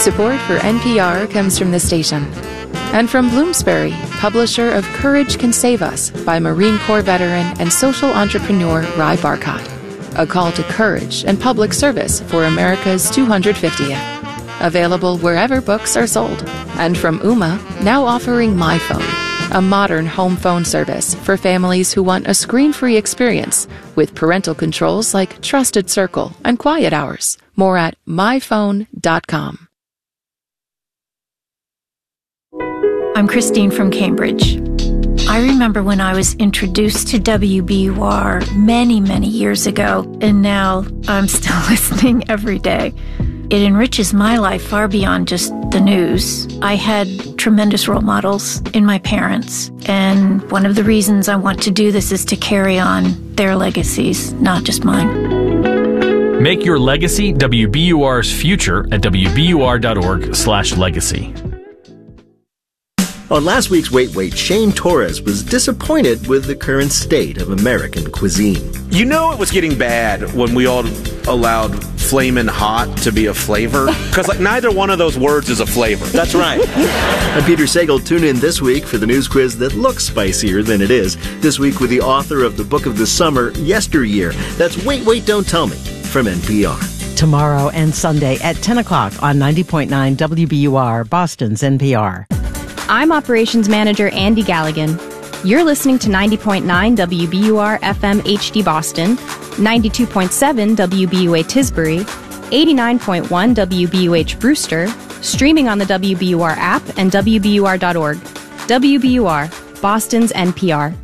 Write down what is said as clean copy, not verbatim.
Support for NPR comes from the station and from Bloomsbury, publisher of Courage Can Save Us by Marine Corps veteran and social entrepreneur Ry Barcott. A call to courage and public service for America's 250th. Available wherever books are sold. And from Ooma, now offering My Phone, a modern home phone service for families who want a screen-free experience with parental controls like Trusted Circle and Quiet Hours. More at myphone.com. I'm Christine from Cambridge. I remember when I was introduced to WBUR many, many years ago, and now I'm still listening every day. It enriches my life far beyond just the news. I had tremendous role models in my parents, and one of the reasons I want to do this is to carry on their legacies, not just mine. Make your legacy WBUR's future at WBUR.org/legacy. On last week's Wait Wait, Shane Torres was disappointed with the current state of American cuisine. You know it was getting bad when we all allowed flamin' hot to be a flavor? Because neither one of those words is a flavor. That's right. I'm Peter Sagal. Tune in this week for the news quiz that looks spicier than it is. This week with the author of the book of the summer, Yesteryear. That's Wait Wait, Don't Tell Me from NPR. Tomorrow and Sunday at 10 o'clock on 90.9 WBUR, Boston's NPR. I'm Operations Manager Andy Galligan. You're listening to 90.9 WBUR FM HD Boston, 92.7 WBUA Tisbury, 89.1 WBUH Brewster, streaming on the WBUR app and WBUR.org. WBUR, Boston's NPR.